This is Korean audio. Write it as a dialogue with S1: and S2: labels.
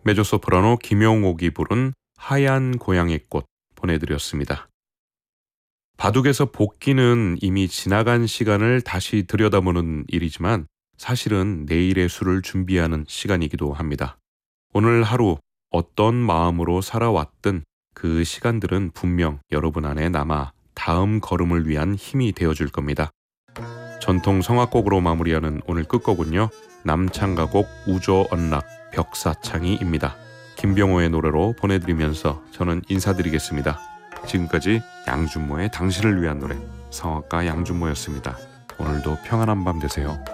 S1: 메조소프라노 김용옥이 부른 하얀 고양이 꽃 보내드렸습니다. 바둑에서 복기는 이미 지나간 시간을 다시 들여다보는 일이지만 사실은 내일의 수를 준비하는 시간이기도 합니다. 오늘 하루 어떤 마음으로 살아왔든 그 시간들은 분명 여러분 안에 남아 다음 걸음을 위한 힘이 되어줄 겁니다. 전통 성악곡으로 마무리하는 오늘 끝곡은요. 남창가곡 우조언락 벽사창이입니다. 김병호의 노래로 보내드리면서 저는 인사드리겠습니다. 지금까지 양준모의 당신을 위한 노래 성악가 양준모였습니다. 오늘도 평안한 밤 되세요.